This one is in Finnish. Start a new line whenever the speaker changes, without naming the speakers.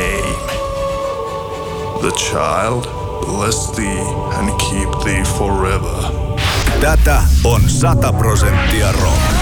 name. The child, bless thee and keep thee forever.
Tätä on 100% rock.